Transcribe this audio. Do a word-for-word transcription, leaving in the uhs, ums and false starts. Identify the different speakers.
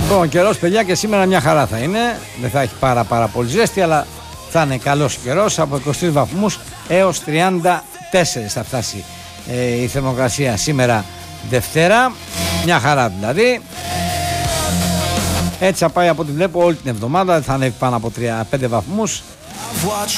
Speaker 1: Λοιπόν, καιρός παιδιά και σήμερα μια χαρά θα είναι. Δεν θα έχει πάρα πάρα πολύ ζέστη, αλλά θα είναι καλός καιρός. Από είκοσι τρεις βαθμούς έως τριάντα τέσσερα θα φτάσει ε, η θερμοκρασία σήμερα Δευτέρα. Μια χαρά δηλαδή. Έτσι θα πάει από ό,τι βλέπω όλη την εβδομάδα. Θα ανέβει πάνω από τρία πέντε βαθμούς.